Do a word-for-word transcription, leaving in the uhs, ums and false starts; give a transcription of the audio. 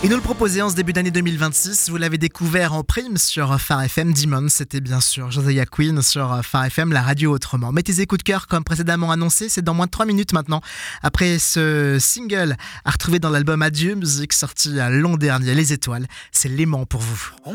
nous le proposait en ce début d'année deux mille vingt-six. Vous l'avez découvert en prime sur Phare F M. Demons, c'était bien sûr Josiah Quinn sur Phare F M, la radio autrement. Mais tes coups de cœur, comme précédemment annoncé, c'est dans moins de trois minutes maintenant. Après ce single à retrouver dans l'album Adieu Musique sorti l'an dernier, Les Étoiles, c'est l'aimant pour vous.